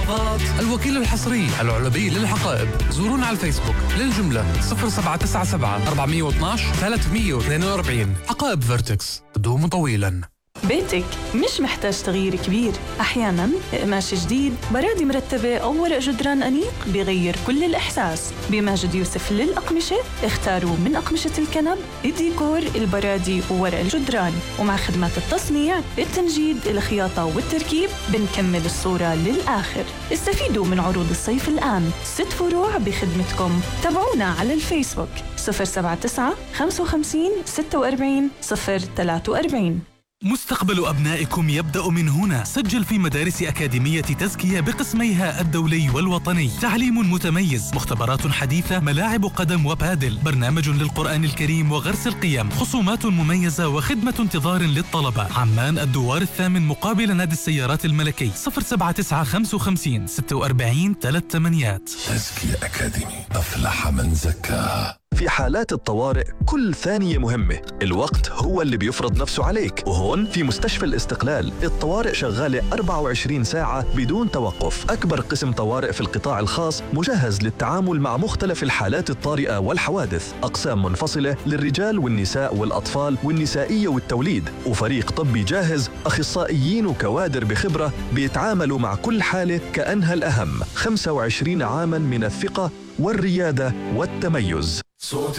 لحظات. الوكيل الحصري العلبي للحقائب. زورونا على الفيسبوك للجملة 0797 412 342. حقائب فيرتكس تدوم طويلا. بيتك مش محتاج تغيير كبير. أحياناً قماش جديد، برادي مرتبة أو ورق جدران أنيق بيغير كل الإحساس. بماجد يوسف للأقمشة اختاروا من أقمشة الكنب، الديكور، البرادي وورق الجدران. ومع خدمات التصنيع، التنجيد، الخياطة والتركيب بنكمل الصورة للآخر. استفيدوا من عروض الصيف الآن، 6 فروع بخدمتكم. تابعونا على الفيسبوك 079 55 46 043. مستقبل أبنائكم يبدأ من هنا. سجل في مدارس أكاديمية تزكية بقسميها الدولي والوطني. تعليم متميز، مختبرات حديثة، ملاعب قدم وبادل، برنامج للقرآن الكريم وغرس القيم، خصومات مميزة وخدمة انتظار للطلبة. عمان الدوار الثامن مقابل نادي السيارات الملكي. 079 55 46 38. تزكية أكاديمي، أفلح من زكاها. في حالات الطوارئ كل ثانية مهمة. الوقت هو اللي بيفرض نفسه عليك، وهون في مستشفى الاستقلال الطوارئ شغالة 24 ساعة بدون توقف. أكبر قسم طوارئ في القطاع الخاص مجهز للتعامل مع مختلف الحالات الطارئة والحوادث. أقسام منفصلة للرجال والنساء والأطفال والنسائية والتوليد، وفريق طبي جاهز، أخصائيين وكوادر بخبرة بيتعاملوا مع كل حالة كأنها الأهم. 25 عاما من الثقة والريادة والتميز.